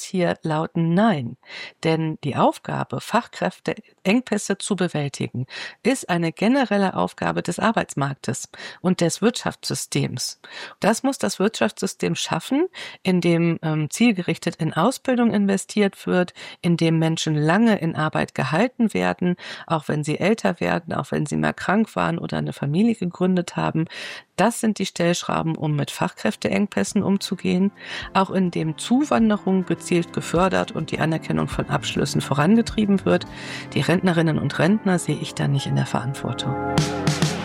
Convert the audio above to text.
hier lauten Nein. Denn die Aufgabe, Fachkräfteengpässe zu bewältigen, ist eine generelle Aufgabe des Arbeitsmarktes und des Wirtschaftssystems. Das muss das Wirtschaftssystem schaffen, in dem zielgerichtet in Ausbildung investiert wird, in dem Menschen lange in Arbeit gehalten werden, auch wenn sie älter werden, auch wenn sie mal krank waren oder eine Familie gegründet haben. Das sind die Stellschrauben, um mit Fachkräfteengpässen umzugehen, auch in dem Zuwanderung gezielt gefördert und die Anerkennung von Abschlüssen vorangetrieben wird. Die Rentnerinnen und Rentner sehe ich da nicht in der Verantwortung.